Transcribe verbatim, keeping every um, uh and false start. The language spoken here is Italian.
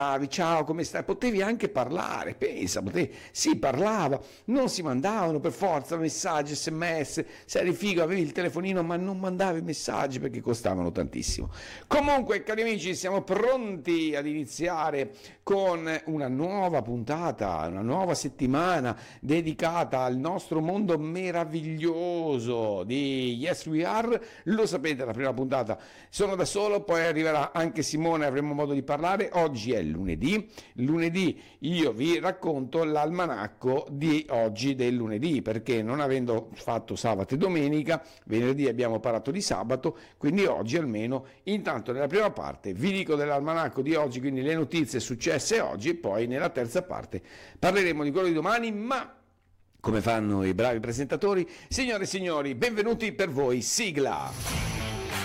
ciao, come stai? Potevi anche parlare, pensa, potevi, si parlava, non si mandavano per forza messaggi, sms, se eri figo avevi il telefonino ma non mandavi messaggi perché costavano tantissimo. Comunque, cari amici, siamo pronti ad iniziare con una nuova puntata, una nuova settimana dedicata al nostro mondo meraviglioso di Yes We Are. Lo sapete, la prima puntata sono da solo, poi arriverà anche Simone, avremo modo di parlare. Oggi è lunedì, lunedì io vi racconto l'almanacco di oggi del lunedì, perché non avendo fatto sabato e domenica, venerdì abbiamo parlato di sabato, quindi oggi almeno, intanto nella prima parte vi dico dell'almanacco di oggi, quindi le notizie successe oggi, e poi nella terza parte parleremo di quello di domani, ma come fanno i bravi presentatori, signore e signori, benvenuti per voi, sigla!